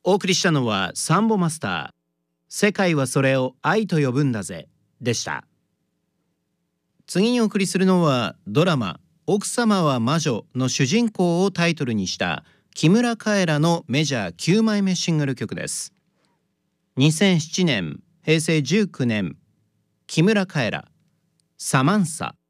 お送りしたのはサンボマスター、世界はそれを愛と呼ぶんだぜでした。次にお送りするのはドラマ奥様は魔女の主人公をタイトルにした木村カエラのメジャー9枚目シングル曲です。2007年、平成19年、木村カエラ、サマンサ。